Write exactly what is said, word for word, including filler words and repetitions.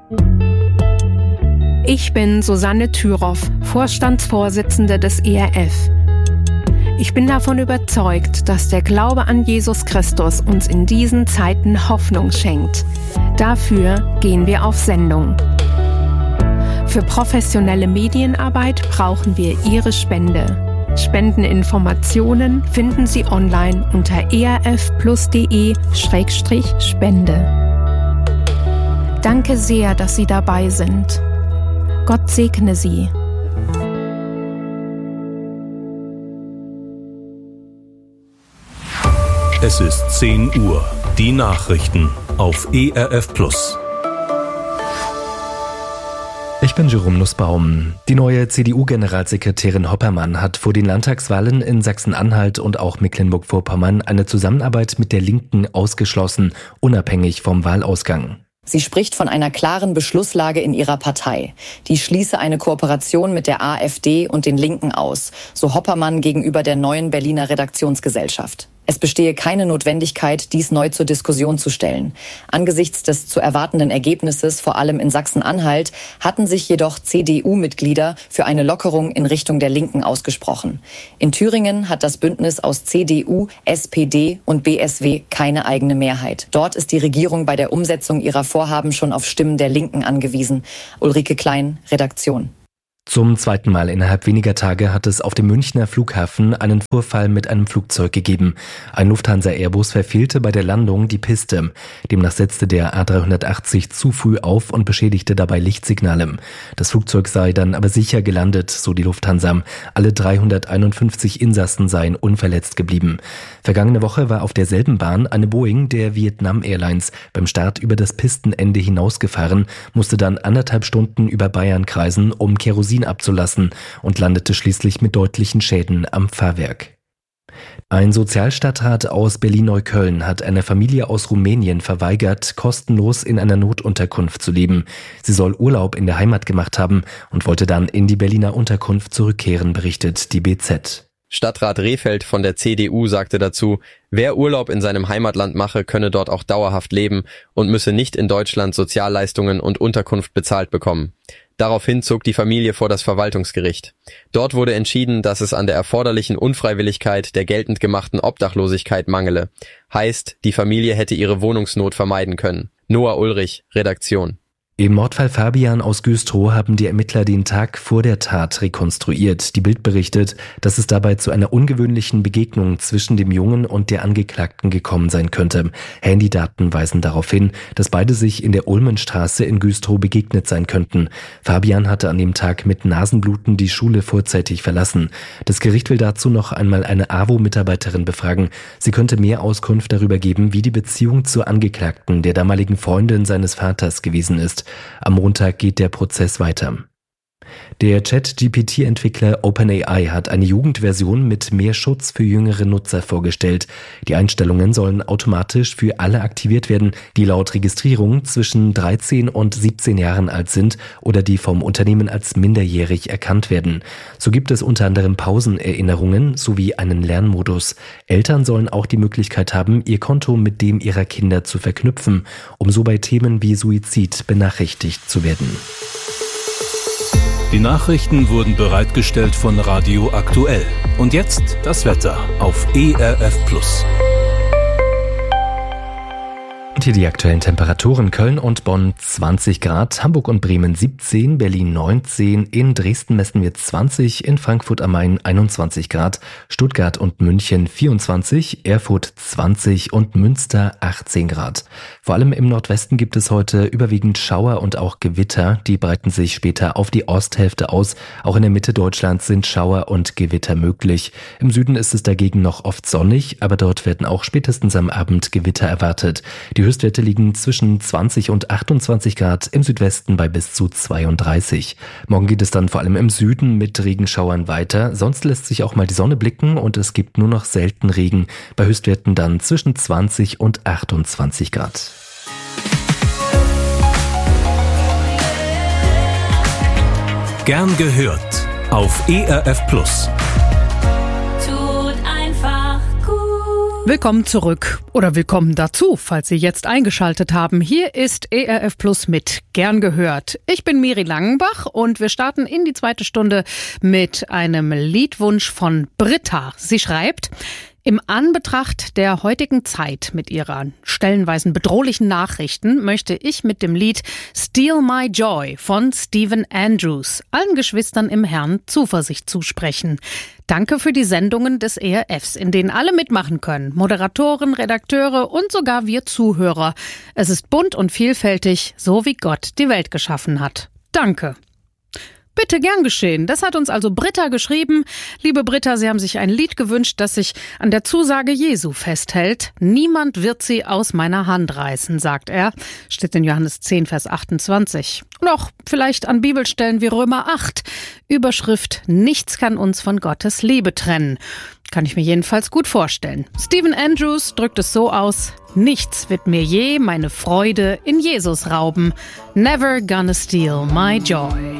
Ich bin Susanne Thüroff, Vorstandsvorsitzende des E R F. Ich bin davon überzeugt, dass der Glaube an Jesus Christus uns in diesen Zeiten Hoffnung schenkt. Dafür gehen wir auf Sendung. Für professionelle Medienarbeit brauchen wir Ihre Spende. Spendeninformationen finden Sie online unter erfplus.de Schrägstrich Spende. Danke sehr, dass Sie dabei sind. Gott segne Sie. Es ist zehn Uhr. Die Nachrichten auf E R F Plus. Ich bin Jerome Nussbaum. Die neue C D U-Generalsekretärin Hoppermann hat vor den Landtagswahlen in Sachsen-Anhalt und auch Mecklenburg-Vorpommern eine Zusammenarbeit mit der Linken ausgeschlossen, unabhängig vom Wahlausgang. Sie spricht von einer klaren Beschlusslage in ihrer Partei. Die schließe eine Kooperation mit der AfD und den Linken aus, so Hoppermann gegenüber der neuen Berliner Redaktionsgesellschaft. Es bestehe keine Notwendigkeit, dies neu zur Diskussion zu stellen. Angesichts des zu erwartenden Ergebnisses, vor allem in Sachsen-Anhalt, hatten sich jedoch C D U-Mitglieder für eine Lockerung in Richtung der Linken ausgesprochen. In Thüringen hat das Bündnis aus C D U, S P D und B S W keine eigene Mehrheit. Dort ist die Regierung bei der Umsetzung ihrer Vorhaben schon auf Stimmen der Linken angewiesen. Ulrike Klein, Redaktion. Zum zweiten Mal innerhalb weniger Tage hat es auf dem Münchner Flughafen einen Vorfall mit einem Flugzeug gegeben. Ein Lufthansa-Airbus verfehlte bei der Landung die Piste. Demnach setzte der A dreihundertachtzig zu früh auf und beschädigte dabei Lichtsignale. Das Flugzeug sei dann aber sicher gelandet, so die Lufthansa. Alle dreihunderteinundfünfzig Insassen seien unverletzt geblieben. Vergangene Woche war auf derselben Bahn eine Boeing der Vietnam Airlines beim Start über das Pistenende hinausgefahren, musste dann anderthalb Stunden über Bayern kreisen, um Kerosin abzulassen und landete schließlich mit deutlichen Schäden am Fahrwerk. Ein Sozialstadtrat aus Berlin-Neukölln hat einer Familie aus Rumänien verweigert, kostenlos in einer Notunterkunft zu leben. Sie soll Urlaub in der Heimat gemacht haben und wollte dann in die Berliner Unterkunft zurückkehren, berichtet die B Z. Stadtrat Rehfeld von der C D U sagte dazu, wer Urlaub in seinem Heimatland mache, könne dort auch dauerhaft leben und müsse nicht in Deutschland Sozialleistungen und Unterkunft bezahlt bekommen. Daraufhin zog die Familie vor das Verwaltungsgericht. Dort wurde entschieden, dass es an der erforderlichen Unfreiwilligkeit der geltend gemachten Obdachlosigkeit mangele. Heißt, die Familie hätte ihre Wohnungsnot vermeiden können. Noah Ulrich, Redaktion. Im Mordfall Fabian aus Güstrow haben die Ermittler den Tag vor der Tat rekonstruiert. Die Bild berichtet, dass es dabei zu einer ungewöhnlichen Begegnung zwischen dem Jungen und der Angeklagten gekommen sein könnte. Handydaten weisen darauf hin, dass beide sich in der Ulmenstraße in Güstrow begegnet sein könnten. Fabian hatte an dem Tag mit Nasenbluten die Schule vorzeitig verlassen. Das Gericht will dazu noch einmal eine A W O-Mitarbeiterin befragen. Sie könnte mehr Auskunft darüber geben, wie die Beziehung zur Angeklagten, der damaligen Freundin seines Vaters, gewesen ist. Am Montag geht der Prozess weiter. Der Chat-G P T-Entwickler OpenAI hat eine Jugendversion mit mehr Schutz für jüngere Nutzer vorgestellt. Die Einstellungen sollen automatisch für alle aktiviert werden, die laut Registrierung zwischen dreizehn und siebzehn Jahren alt sind oder die vom Unternehmen als minderjährig erkannt werden. So gibt es unter anderem Pausenerinnerungen sowie einen Lernmodus. Eltern sollen auch die Möglichkeit haben, ihr Konto mit dem ihrer Kinder zu verknüpfen, um so bei Themen wie Suizid benachrichtigt zu werden. Die Nachrichten wurden bereitgestellt von Radio Aktuell. Und jetzt das Wetter auf E R F Plus. Und hier die aktuellen Temperaturen: Köln und Bonn zwanzig Grad, Hamburg und Bremen siebzehn, Berlin neunzehn, in Dresden messen wir zwanzig, in Frankfurt am Main einundzwanzig Grad, Stuttgart und München vierundzwanzig, Erfurt zwanzig und Münster achtzehn Grad. Vor allem im Nordwesten gibt es heute überwiegend Schauer und auch Gewitter, die breiten sich später auf die Osthälfte aus. Auch in der Mitte Deutschlands sind Schauer und Gewitter möglich. Im Süden ist es dagegen noch oft sonnig, aber dort werden auch spätestens am Abend Gewitter erwartet. Die Höchstwerte liegen zwischen zwanzig und achtundzwanzig Grad, im Südwesten bei bis zu zweiunddreißig. Morgen geht es dann vor allem im Süden mit Regenschauern weiter. Sonst lässt sich auch mal die Sonne blicken und es gibt nur noch selten Regen. Bei Höchstwerten dann zwischen zwanzig und achtundzwanzig Grad. Gern gehört auf E R F Plus. Tut einfach gut. Willkommen zurück oder willkommen dazu, falls Sie jetzt eingeschaltet haben. Hier ist E R F Plus mit Gern gehört. Ich bin Miri Langenbach und wir starten in die zweite Stunde mit einem Liedwunsch von Britta. Sie schreibt: Im Anbetracht der heutigen Zeit mit ihrer stellenweise bedrohlichen Nachrichten möchte ich mit dem Lied Steal My Joy von Stephen Andrews allen Geschwistern im Herrn Zuversicht zusprechen. Danke für die Sendungen des E R Fs, in denen alle mitmachen können. Moderatoren, Redakteure und sogar wir Zuhörer. Es ist bunt und vielfältig, so wie Gott die Welt geschaffen hat. Danke. Bitte, gern geschehen. Das hat uns also Britta geschrieben. Liebe Britta, Sie haben sich ein Lied gewünscht, das sich an der Zusage Jesu festhält. Niemand wird sie aus meiner Hand reißen, sagt er. Steht in Johannes zehn, Vers achtundzwanzig. Und auch vielleicht an Bibelstellen wie Römer acht. Überschrift: Nichts kann uns von Gottes Liebe trennen. Kann ich mir jedenfalls gut vorstellen. Stephen Andrews drückt es so aus: Nichts wird mir je meine Freude in Jesus rauben. Never gonna steal my joy.